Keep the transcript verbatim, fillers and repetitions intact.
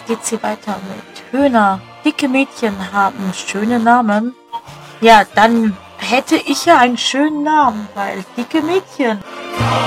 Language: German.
geht's hier weiter mit Höhner. Dicke Mädchen haben schöne Namen. Ja, dann hätte ich ja einen schönen Namen, weil dicke Mädchen.